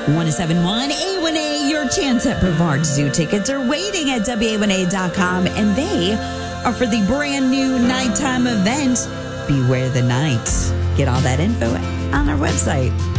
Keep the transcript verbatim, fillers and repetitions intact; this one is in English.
one seven one, A one A, your chance at Brevard Zoo tickets are waiting at W A one A dot com, and they are for the brand new nighttime event, Beware the Night. Get all that info on our website.